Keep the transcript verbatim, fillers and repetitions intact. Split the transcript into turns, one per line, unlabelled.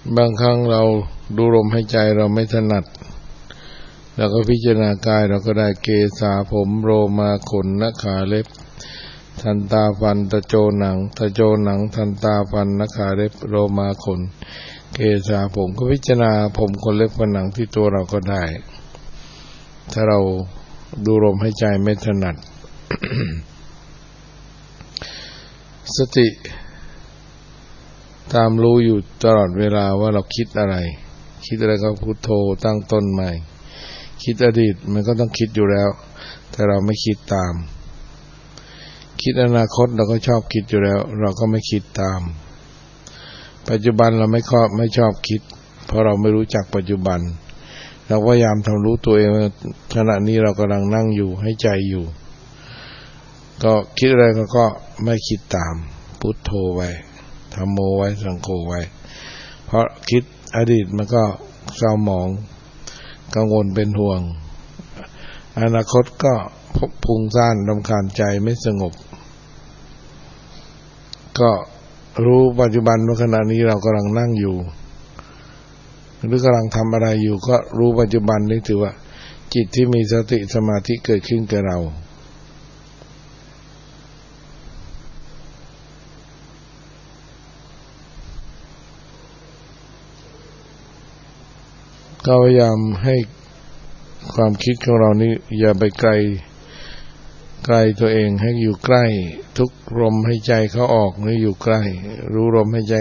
บางครั้งเราดูลมหายใจเราไม่ถนัดแล้วก็พิจารณากายเราก็ได้เกสาผมโรมาขนนขาเล็บทันตาฟันตะโจหนังตะโจหนังทันตาฟันนขาเล็บโรมาขนเกสาผมก็พิจารณาผมขนเล็บขนหนังที่ตัวเราก็ได้ถ้าเราดูลมหายใจไม่ถนัด สติตามรู้อยู่ตลอดเวลาว่าเราคิดอะไรคิดอะไรก็พุทโธตั้งต้นใหม่คิดอดีตมันก็ต้องคิดอยู่แล้วแต่เราไม่คิดตามคิดอนาคตเราก็ชอบคิดอยู่แล้วเราก็ไม่คิดตามปัจจุบันเราไม่ชอบไม่ชอบคิดเพราะเราไม่รู้จักปัจจุบันเราพยายามทำรู้ตัวเองว่าขณะนี้เรากำลังนั่งอยู่ให้ใจอยู่ก็คิดอะไรก็ไม่คิดตามพุทโธไว้ธัมโมไว้สังโฆไว้เพราะคิดอดีตมันก็เศร้าหมองกังวลเป็นห่วงอนาคตก็พุ่งซ่านรำคาญใจไม่สงบก็รู้ปัจจุบันว่าขณะนี้เรากำลังนั่งอยู่หรือกำลังทำอะไรอยู่ก็รู้ปัจจุบันนี้ถือว่าจิตที่มีสติสมาธิเกิดขึ้นกับเราก็พยายามให้ความคิดของเรานี้อย่าไปไกลไกลตัวเองให้อยู่ใกล้ทุกลมหายใจเข้าออกนี่อยู่ใกล้รู้ลมหายใจ